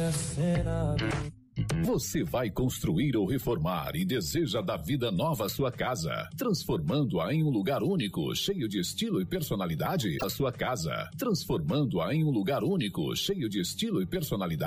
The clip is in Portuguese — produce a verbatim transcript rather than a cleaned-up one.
ser nada. Você vai construir ou reformar e deseja dar vida nova à sua casa, transformando-a em um lugar único, cheio de estilo e personalidade? A sua casa, transformando-a em um lugar único, cheio de estilo e personalidade.